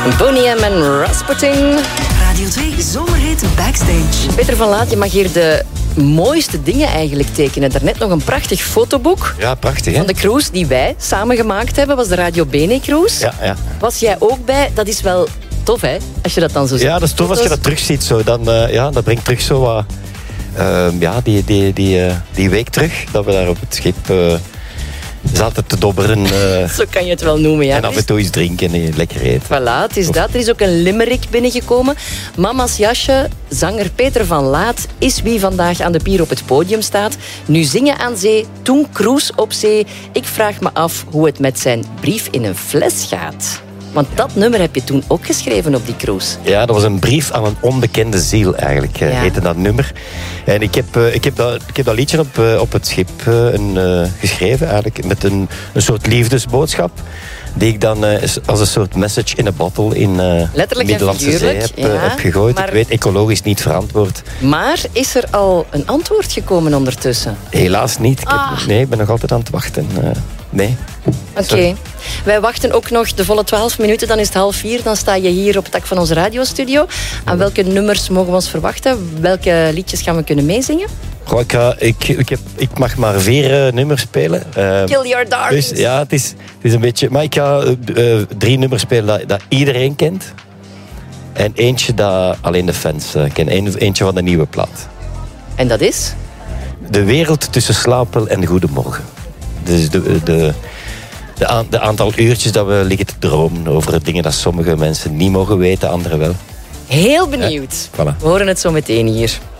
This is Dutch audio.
Boney M en Rasputin. Radio 2 Zomerhit Backstage. Peter van Laat, je mag hier de mooiste dingen eigenlijk tekenen. Daarnet nog een prachtig fotoboek. Ja, prachtig, hè? Van de cruise die wij samen gemaakt hebben, was de Radio Bene cruise. Ja. Was jij ook bij? Dat is wel tof, hè? Als je dat dan zo ziet. Ja, dat is tof als je dat terugziet. Zo. Dan, dat brengt terug zo wat... die week terug, dat we daar op het schip zaten te dobberen. Zo kan je het wel noemen, ja. En af en toe iets drinken en lekker eten. Voilà, het is dat. Er is ook een limerick binnengekomen. Mama's jasje, zanger Peter van Laat, is wie vandaag aan de pier op het podium staat. Nu zingen aan zee, toen cruise op zee. Ik vraag me af hoe het met zijn brief in een fles gaat. Want dat nummer heb je toen ook geschreven op die cruise. Ja, dat was een brief aan een onbekende ziel eigenlijk, heette dat nummer. En ik heb dat liedje op het schip geschreven eigenlijk, met een soort liefdesboodschap. Die ik dan als een soort message in a bottle in Middellandse Zee heb gegooid. Maar, ik weet, ecologisch niet verantwoord. Maar is er al een antwoord gekomen ondertussen? Helaas niet. Ik ben nog altijd aan het wachten. Nee. Oké. Wij wachten ook nog de volle 12 minuten. Dan is het 3:30. Dan sta je hier op het dak van onze radiostudio. Aan welke nummers mogen we ons verwachten? Welke liedjes gaan we kunnen meezingen? Goh, ik mag maar 4 nummers spelen. Kill Your Darlings. Dus, ja, het is een beetje... Maar ik ga 3 nummers spelen dat iedereen kent. En eentje dat alleen de fans kennen. Eentje van de nieuwe plaat. En dat is? De wereld tussen slapen en goedemorgen. Dus de aantal uurtjes dat we liggen te dromen over dingen dat sommige mensen niet mogen weten, anderen wel. Heel benieuwd. Voilà. We horen het zo meteen hier.